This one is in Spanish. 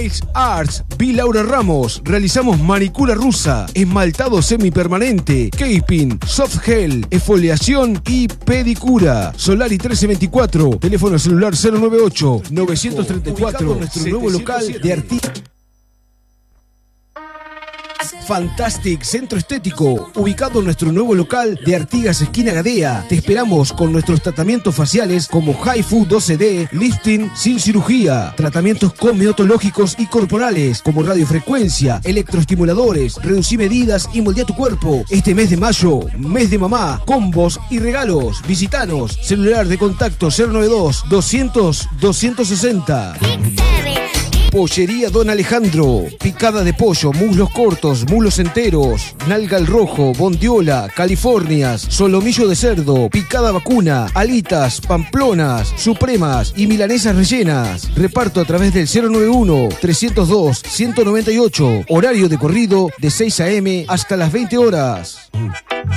Nails Arts, Laura Ramos. Realizamos manicura rusa, esmaltado semipermanente, caping, soft gel, exfoliación y pedicura. Solari 1324, teléfono celular 098-934. Nuestro nuevo local de artistas. Fantastic Centro Estético, ubicado en nuestro nuevo local de Artigas esquina Gadea. Te esperamos con nuestros tratamientos faciales como HIFU 12D, lifting sin cirugía, tratamientos cosmetológicos y corporales como radiofrecuencia, electroestimuladores, reducir medidas y moldea tu cuerpo. Este mes de mayo, mes de mamá, combos y regalos. Visitanos, celular de contacto 092 200 260. Pollería Don Alejandro, picada de pollo, muslos cortos, muslos enteros, nalga al rojo, bondiola, californias, solomillo de cerdo, picada vacuna, alitas, pamplonas, supremas y milanesas rellenas. Reparto a través del 091-302-198. Horario de corrido de 6 a.m. hasta las 20 horas.